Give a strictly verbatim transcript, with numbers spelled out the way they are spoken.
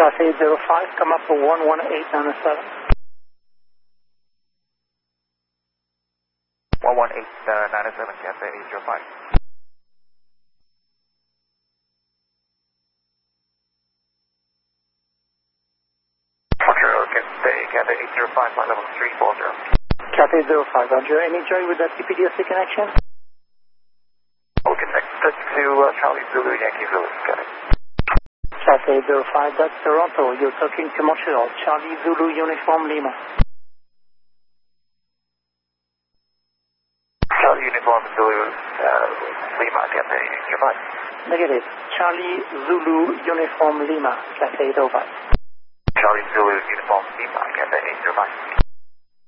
Cathay zero five, come up for one one eight nine seven. one one eight nine seven, Cathay eight zero five. Cathay, Cathay eight zero five, flight level three four zero. Cathay zero five, Roger. Any joy with that C P D S C connection? We'll connect to uh, Charlie Zulu, Yankee Zulu. Got it. Cathay zero five, that's Toronto. You're talking to Montreal. Charlie Zulu, Uniform Lima. Charlie Uniform Zulu, uh, Lima, Cathay eight zero five. Negative. Charlie Zulu, Uniform Lima. Cathay zero five. Charlie Zulu, Uniform Lima, Cathay eight zero five.